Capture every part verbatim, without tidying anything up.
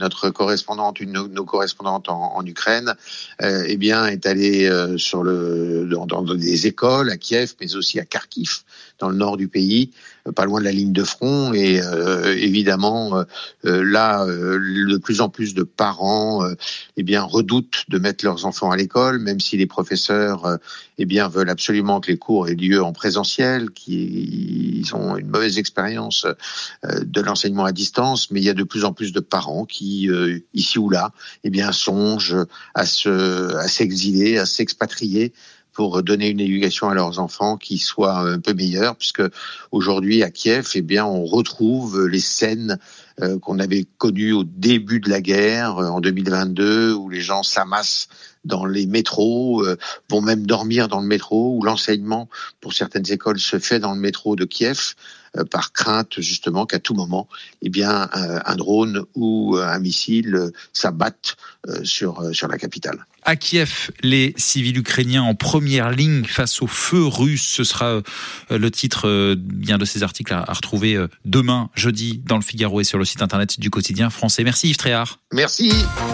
notre correspondante, une de nos correspondantes en, en Ukraine, euh, eh bien, est allée euh, sur le, dans, dans des écoles à Kiev, mais aussi à Kharkiv, dans le nord du pays, euh, pas loin de la ligne de front. Et euh, évidemment, euh, là, euh, de plus en plus de parents, euh, eh bien, redoutent de mettre leurs enfants à l'école, même si les professeurs, euh, eh bien, veulent absolument que les cours aient lieu en présentiel, qu'ils ont une mauvaise expérience euh, de l'enseignement à distance, mais il y a de plus en plus de parents qui, euh, ici ou là, eh bien, songent à se, à s'exiler, à s'expatrier pour donner une éducation à leurs enfants qui soit un peu meilleure, puisque aujourd'hui à Kiev, eh bien, on retrouve les scènes euh, qu'on avait connues au début de la guerre, euh, en deux mille vingt-deux, où les gens s'amassent dans les métros, euh, vont même dormir dans le métro, où l'enseignement pour certaines écoles se fait dans le métro de Kiev, euh, par crainte justement qu'à tout moment, eh bien, un, un drone ou un missile euh, s'abatte euh, sur euh, sur la capitale. À Kiev, les civils ukrainiens en première ligne face au feu russe. Ce sera le titre bien de ces articles à retrouver demain, jeudi, dans le Figaro et sur le site internet du quotidien français. Merci Yves Tréhard. Merci.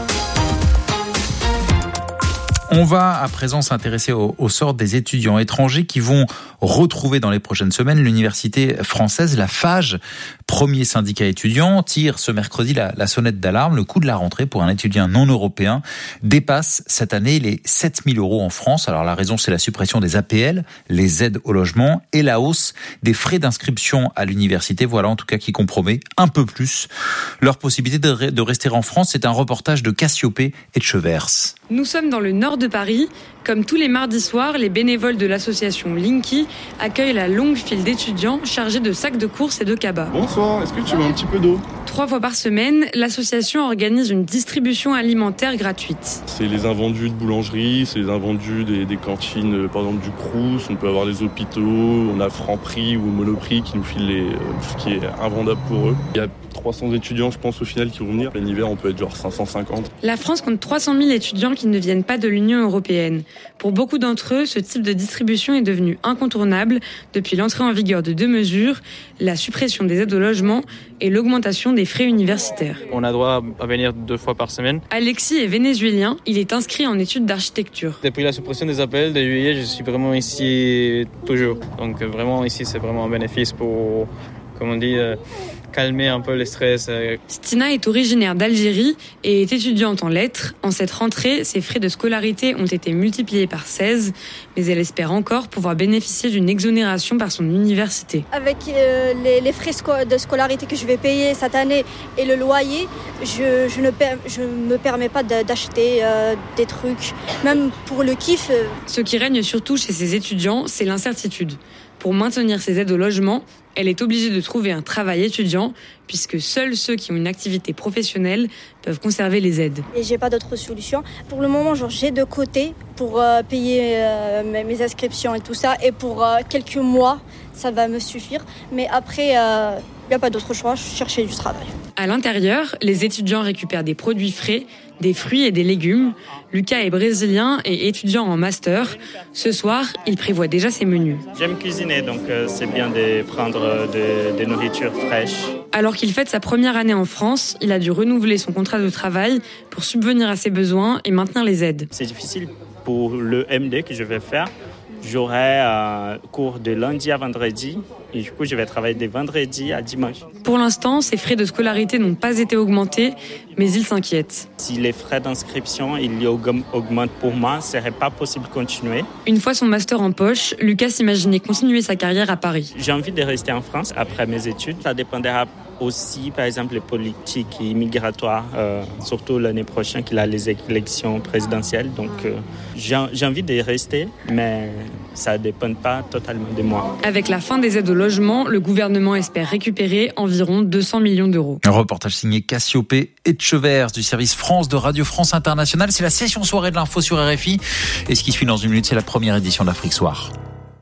On va à présent s'intéresser au, au sort des étudiants étrangers qui vont retrouver dans les prochaines semaines l'université française. La Fage, premier syndicat étudiant, tire ce mercredi la, la sonnette d'alarme. Le coût de la rentrée pour un étudiant non européen dépasse cette année les sept mille euros en France. Alors la raison, c'est la suppression des A P L, les aides au logement et la hausse des frais d'inscription à l'université. Voilà en tout cas qui compromet un peu plus leur possibilité de, de rester en France. C'est un reportage de Cassiopée et de Chevers. Nous sommes dans le nord de Paris. Comme tous les mardis soirs, les bénévoles de l'association Linky accueillent la longue file d'étudiants chargés de sacs de courses et de cabas. Bonsoir, est-ce que tu veux un petit peu d'eau ? Trois fois par semaine, l'association organise une distribution alimentaire gratuite. C'est les invendus de boulangerie, c'est les invendus des, des cantines, par exemple du Crous, on peut avoir les hôpitaux, on a Franprix ou Monoprix qui nous filent les, tout ce qui est invendable pour eux. Il y a trois cents étudiants, je pense, au final, qui vont venir. L'hiver, on peut être genre cinq cent cinquante. La France compte trois cent mille étudiants qui ne viennent pas de l'Union européenne. Pour beaucoup d'entre eux, ce type de distribution est devenu incontournable depuis l'entrée en vigueur de deux mesures, la suppression des aides au logement et l'augmentation des frais universitaires. On a droit à venir deux fois par semaine. Alexis est vénézuélien, il est inscrit en études d'architecture. Depuis la suppression des A P L de juillet, je suis vraiment ici toujours. Donc vraiment ici, c'est vraiment un bénéfice pour, comme on dit, euh, calmer un peu le stress. Stina est originaire d'Algérie et est étudiante en lettres. En cette rentrée, ses frais de scolarité ont été multipliés par seize, mais elle espère encore pouvoir bénéficier d'une exonération par son université. Avec euh, les, les frais de scolarité que je vais payer cette année et le loyer, je, je ne per, je me permets pas d'acheter euh, des trucs, même pour le kiff. Euh. Ce qui règne surtout chez ces étudiants, c'est l'incertitude. Pour maintenir ses aides au logement, elle est obligée de trouver un travail étudiant, puisque seuls ceux qui ont une activité professionnelle peuvent conserver les aides. Et j'ai pas d'autre solution. Pour le moment, genre, j'ai de côté pour euh, payer euh, mes inscriptions et tout ça, et pour euh, quelques mois, ça va me suffire. Mais après, il euh, n'y a pas d'autre choix, je cherchais du travail. À l'intérieur, les étudiants récupèrent des produits frais, des fruits et des légumes. Lucas est brésilien et étudiant en master. Ce soir, il prévoit déjà ses menus. J'aime cuisiner, donc euh, c'est bien de prendre de, de nourriture fraîche. Alors qu'il fête sa première année en France, il a dû renouveler son contrat de travail pour subvenir à ses besoins et maintenir les aides. C'est difficile pour le M D que je vais faire. J'aurai un cours de lundi à vendredi et du coup je vais travailler de vendredi à dimanche. Pour l'instant, ses frais de scolarité n'ont pas été augmentés, mais il s'inquiète. Si les frais d'inscription ils augmentent pour moi, ce serait pas possible de continuer. Une fois son master en poche, Lucas imaginait continuer sa carrière à Paris. J'ai envie de rester en France après mes études. Ça dépendra aussi, par exemple, les politiques migratoires, euh, surtout l'année prochaine qu'il a les élections présidentielles. Donc, euh, j'ai, j'ai envie de rester, mais ça ne dépend pas totalement de moi. Avec la fin des aides au logement, le gouvernement espère récupérer environ deux cents millions d'euros. Un reportage signé Cassiopée et de Chevers du service France de Radio France Internationale. C'est la session soirée de l'info sur R F I. Et ce qui suit dans une minute, c'est la première édition d'Afrique Soir.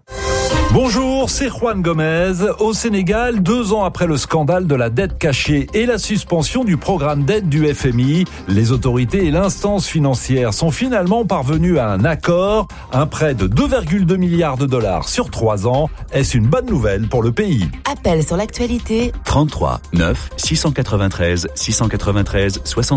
Bonjour, c'est Juan Gomez. Au Sénégal, deux ans après le scandale de la dette cachée et la suspension du programme d'aide du F M I, les autorités et l'instance financière sont finalement parvenus à un accord. Un prêt de deux virgule deux milliards de dollars sur trois ans. Est-ce une bonne nouvelle pour le pays? Appel sur l'actualité. trente-trois neuf six cent quatre-vingt-treize six cent quatre-vingt-treize soixante.